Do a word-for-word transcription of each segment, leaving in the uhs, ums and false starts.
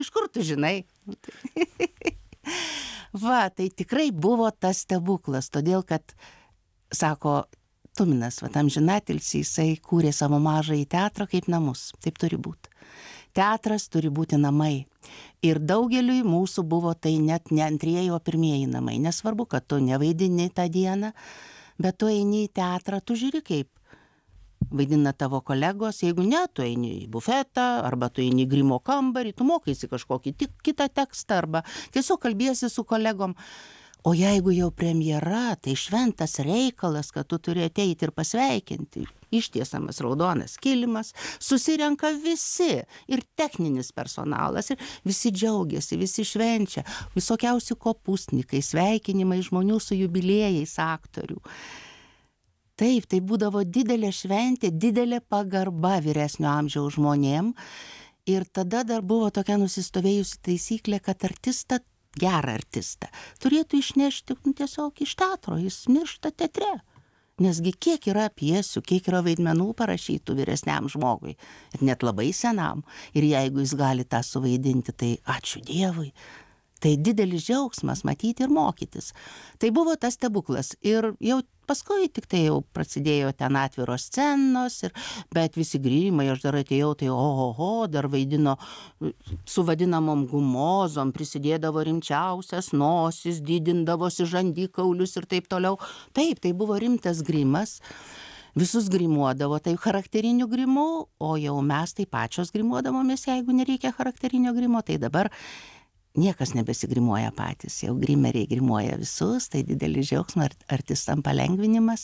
iš kur tu žinai? Va, tai tikrai buvo tas stebuklas, todėl kad, sako, Tuminas, va, amžinatilsį, jisai kūrė savo mažąjį teatrą kaip namus, taip turi būti. Teatras turi būti namai. Ir daugeliui mūsų buvo tai net ne antrieji, o pirmieji namai. Nesvarbu, kad tu nevaidini tą dieną, bet tu eini į teatrą, tu žiūri kaip vaidina tavo kolegos, jeigu ne, tu eini į bufetą, arba tu eini į grimo kambarį, tu mokaisi kažkokį tik kitą tekstą, arba tiesiog kalbėsi su kolegom. O jeigu jau premjera, tai šventas reikalas, kad tu turi ateiti ir pasveikinti. Ištiesamas raudonas kilimas, susirenka visi, ir techninis personalas, ir visi džiaugiasi, visi švenčia, visokiausi kopūstnikai, sveikinimai žmonių su jubiliejais aktorių. Taip, tai būdavo didelė šventė, didelė pagarba vyresnio amžiaus žmonėm, ir tada dar buvo tokia nusistovėjusi taisyklė, kad artistą, gerą artistą, turėtų išnešti nu, tiesiog iš teatro, jis miršta teatre. Nesgi kiek yra pjesių, kiek yra vaidmenų parašytų vyresniam žmogui, ir net labai senam, ir jeigu jis gali tą suvaidinti, tai ačiū Dievui. Tai didelis džiaugsmas matyti ir mokytis. Tai buvo tas stebuklas. Ir jau paskui tik tai jau prasidėjo ten atviros scenos, ir, bet visi grimai, aš dar atėjau, tai ohoho, dar vaidino su vadinamom gumozom, prisidėdavo rimčiausias nosis, didindavosi žandikaulius ir taip toliau. Taip, tai buvo rimtas grimas. Visus grimuodavo taip charakteriniu grimu, o jau mes tai pačios grimuodavomės, jeigu nereikia charakterinio grimo, tai dabar niekas nebesigrimuoja patys, jau grimeriai grimuoja visus, tai didelis džiaugsmas, artistam palengvinimas,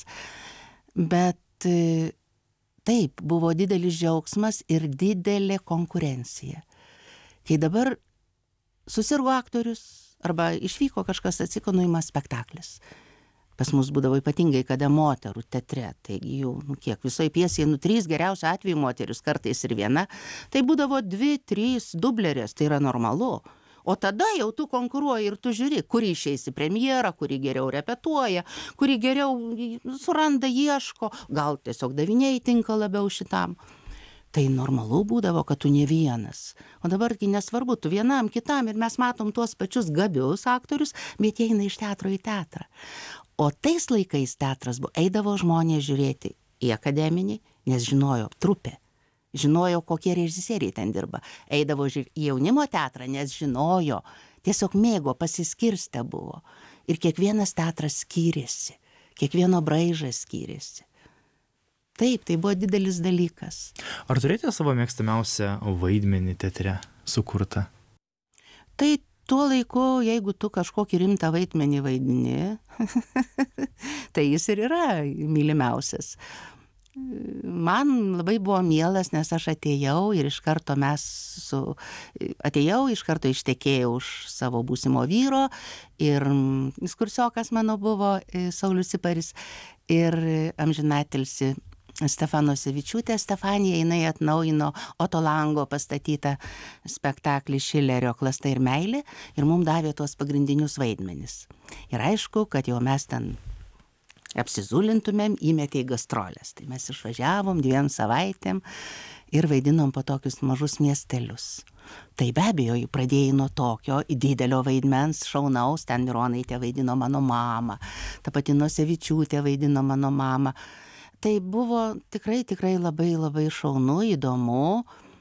bet taip, buvo didelis džiaugsmas ir didelė konkurencija. Kai dabar susirgo aktorius, arba išvyko kažkas, atsiko, nuima spektaklis. Pas mus būdavo ypatingai, kada moterų teatre, taigi jau, nu kiek, visoje pjesėje, nu trys geriausiu atveju moteris, kartais ir viena, tai būdavo dvi, trys dublerės, tai yra normalu. O tada jau tu konkuruoji ir tu žiūri, kuri išeisi premjerą, kuri geriau repetuoja, kuri geriau suranda, ieško, gal tiesiog daviniai tinka labiau šitam. Tai normalu būdavo, kad tu ne vienas. O dabargi nesvarbu, tu vienam, kitam, ir mes matom tuos pačius gabius aktorius, bet jie eina iš teatro į teatrą. O tais laikais teatras buvo, eidavo žmonės žiūrėti į akademinį, nes žinojo trupė. Žinojo, kokie režisieriai ten dirba. Eidavo į jaunimo teatrą, nes žinojo, tiesiog mėgo, pasiskirstę buvo. Ir kiekvienas teatras skyrėsi, kiekvieno braižas skyrėsi. Taip, tai buvo didelis dalykas. Ar turėjote savo mėgstamiausią vaidmenį teatre sukurtą? Tai tuo laiku, jeigu tu kažkokį rimtą vaidmenį vaidini, tai jis ir yra mylimiausias. Man labai buvo mielas, nes aš atėjau ir iš karto mes su... Atėjau, iš karto ištekėjau už savo būsimo vyro, ir skursiokas mano buvo Saulius Siparis, ir amžinatilsį Stefano Sevičiūtė Stefanija, jinai atnaujino Oto Lango pastatytą spektaklį Šilerio Klasta ir meilė, ir mums davė tuos pagrindinius vaidmenis. Ir aišku, kad jau mes ten apsizulintumėm, įmetė į gastrolės. Tai mes išvažiavom dviem savaitėm ir vaidinom po tokius mažus miestelius. Tai be abejo, pradėjai nuo tokio didelio vaidmens, šaunaus, ten Mironaitė vaidino mano mamą, ta pati Nosevičiūtė vaidino mano mamą. Tai buvo tikrai, tikrai labai, labai šaunu, įdomu.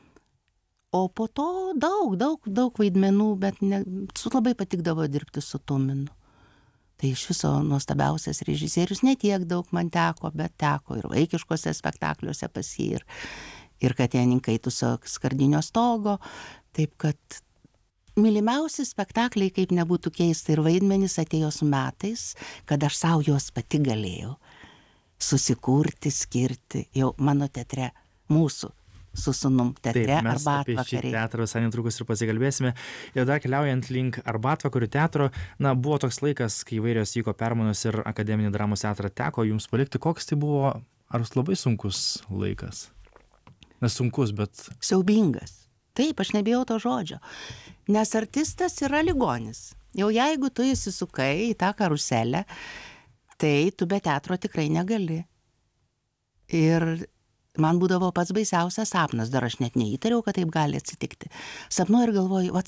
O po to daug, daug, daug vaidmenų, bet ne, su labai patikdavo dirbti su Tuminu. Tai iš viso nuostabiausias režisierius, ne tiek daug man teko, bet teko ir vaikiškose spektakliuose pas jį, ir, ir Katėninkai Tuso skardinio stogo. Taip kad mylimiausi spektakliai, kaip nebūtų keista, ir vaidmenys atėjo su metais, kad aš savo juos pati galėjau susikurti, skirti jau mano teatre, mūsų su sūnum teatre Arbatvakariai. Taip, mes apie šį teatrą visai netrukus ir pasikalbėsime. Ir dar keliaujant link Arbatvakarių teatro, na, buvo toks laikas, kai įvairios vyko permainos ir akademinį dramos teatrą teko jums palikti. Koks tai buvo, ar labai sunkus laikas? Nesunkus, bet... Siaubingas. Taip, aš nebijau to žodžio. Nes artistas yra ligonis. Jau jeigu tu įsisukai į tą karuselę, tai tu be teatro tikrai negali. Ir man būdavo pats baisiausias sapnas, dar aš net neįtariau, kad taip gali atsitikti. Sapnuoju ir galvoju, vat